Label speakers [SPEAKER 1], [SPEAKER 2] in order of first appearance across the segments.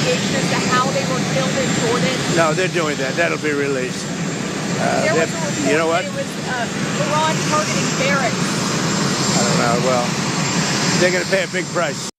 [SPEAKER 1] investigation as to how they were killed in Jordan?
[SPEAKER 2] No, they're doing that. That'll be released.
[SPEAKER 1] There was a report
[SPEAKER 2] you know what?
[SPEAKER 1] that it was Iran targeting barracks.
[SPEAKER 2] I don't know. Well, they're going to pay a big price.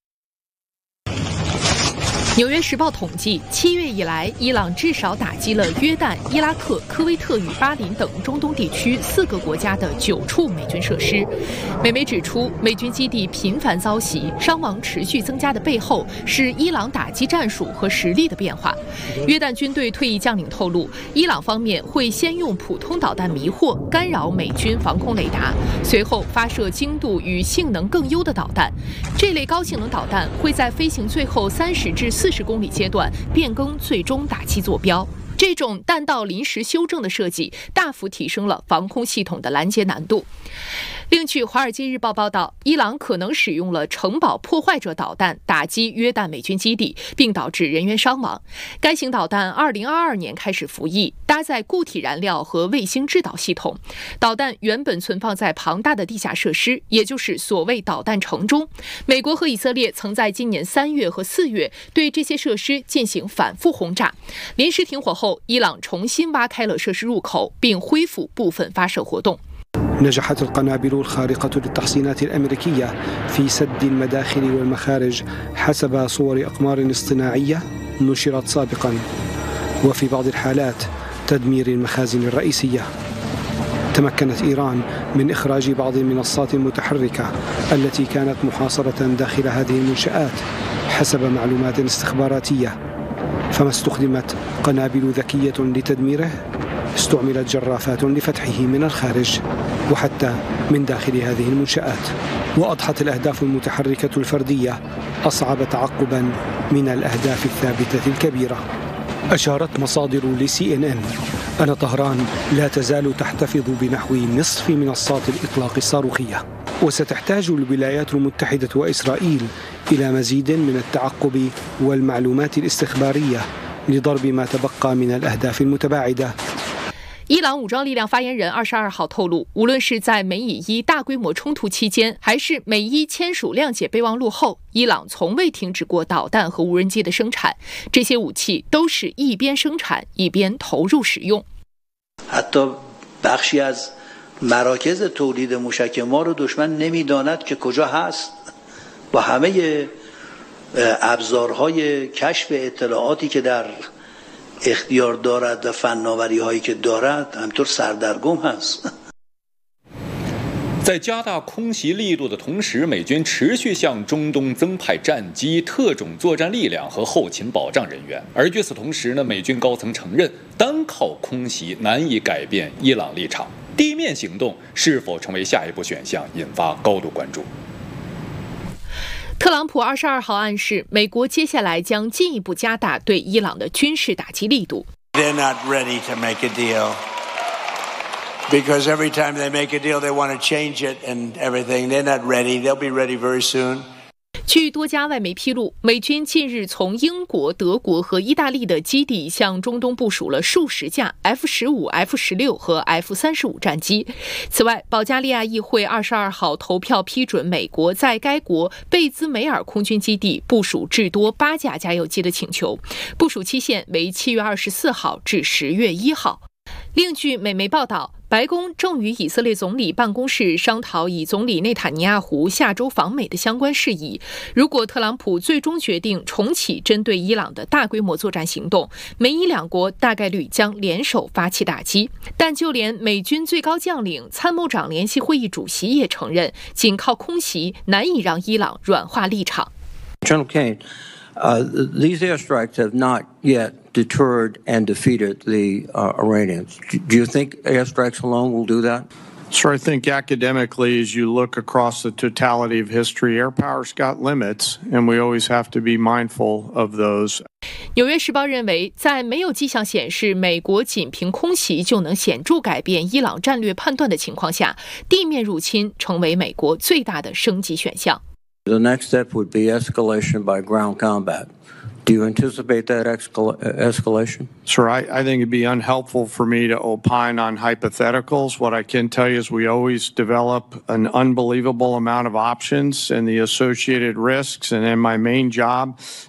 [SPEAKER 3] 纽约时报统计，7月以来，伊朗至少打击了约旦、伊拉克、科威特与巴林等中东地区4个国家的9处美军设施。美媒指出，美军基地频繁遭袭，伤亡持续增加的背后是伊朗打击战术和实力的变化。约旦军队退役将领透露，伊朗方面会先用普通导弹迷惑、干扰美军防空雷达，随后发射精度与性能更优的导弹。这类高性能导弹会在飞行最后30至40公里阶段变更最终打击坐标。这种弹道临时修正的设计大幅提升了防空系统的拦截难度。另据《华尔街日报》报道，伊朗可能使用了城堡破坏者导弹打击约旦美军基地，并导致人员伤亡。该型导弹2022年开始服役，搭载固体燃料和卫星制导系统。导弹原本存放在庞大的地下设施，也就是所谓导弹城中。美国和以色列曾在今年3月和4月对这些设施进行反复轰炸。临时停火后，伊朗重新挖开了设施入口，并恢复部分发射活动。
[SPEAKER 4] نجحت القنابل الخارقة للتحصينات الأمريكية في سد المداخل والمخارج حسب صور أقمار اصطناعية نشرت سابقا، وفي بعض الحالات تدمير المخازن الرئيسية. تمكنت إيران من إخراج بعض المنصات المتحركة التي كانت محاصرة داخل هذه المنشآت حسب معلومات استخباراتية، فما استخدمت قنابل ذكية لتدميره، استعملت جرافات لفتحه من الخارج وحتى من داخل هذه المنشآت. وأضحت الأهداف المتحركة الفردية أصعب تعقبا من الأهداف الثابتة الكبيرة. أشارت مصادر لCNN أن طهران لا تزال تحتفظ بنحو نصف منصات الإطلاق الصاروخية، وستحتاج الولايات المتحدة وإسرائيل إلى مزيد من التعقب والمعلومات الاستخبارية لضرب ما تبقى من الأهداف المتباعدة。
[SPEAKER 3] 伊朗武装力量发言人22号透露，无论是在美以伊大规模冲突期间，还是美伊签署谅解备忘录后，伊朗从未停止过导弹和无人机的生产。这些武器都是一边生产一边投入使用。
[SPEAKER 5] حتی بخشی از مراکز تولید موشک ما رو دشمن نمیداند که کجا هست با همه ابزارهای کشف اطلاعاتی که در اختیار دارد و فناوری هایی که دارد همطور سردرگم هست。
[SPEAKER 6] 在加大空袭力度的同时，美军持续向中东增派战机、特种作战力量和后勤保障人员。而与此同时呢，美军高层承认，单靠空袭难以改变伊朗立场，地面行动是否成为下一步选项，引发高度关注。特朗普
[SPEAKER 3] 22号暗示，美国接下来将进一步加大对伊朗的军事打击力度。
[SPEAKER 7] They're not ready to make a deal because every time they make a deal, they want to change it and everything. They're not ready. They'll be ready very soon.
[SPEAKER 3] 据多家外媒披露，美军近日从英国、德国和意大利的基地向中东部署了数十架 F-15、F-16 和 F-35 战机。此外，保加利亚议会22号投票批准美国在该国贝兹梅尔空军基地部署至多8架加油机的请求，部署期限为7月24号至10月1号。另据美媒报道，白宫正与以色列总理办公室商讨以总理内塔尼亚胡下周访美的相关事宜。如果特朗普最终决定重启针对伊朗的大规模作战行动，美伊两国大概率将联手发起打击。但就连美军最高将领、参谋长联席会议主席也承认，仅靠空袭难以让伊朗软化立场。
[SPEAKER 8] General Kane,these airstrikes have not yet deterred and defeated the Iranians. Do you think airstrikes alone will do that?
[SPEAKER 9] So I think academically, as you look across the totality of history, air power's got limits, and we always have to be mindful of those.
[SPEAKER 3] 纽约时报认为，在没有迹象显示美国仅凭空袭就能显著改变伊朗战略判断的情况下，地面入侵成为美国最大的升级选项。
[SPEAKER 8] The next step would be escalation by ground combat. Do you anticipate that escalation?
[SPEAKER 9] Sir, I think it'd be unhelpful for me to opine on hypotheticals. What I can tell you is we always develop an unbelievable amount of options and the associated risks. And then my main job